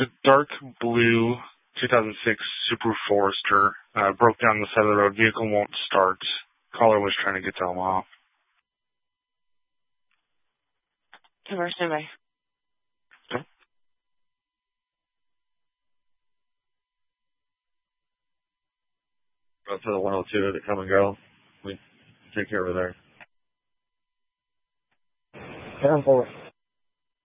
a dark blue 2006 Subaru Forester. Broke down the side of the road. Vehicle won't start. Caller was trying to get to Omaha. Converse standby. Okay. Go to the 102 to come and go. We take care of it there. 10-4.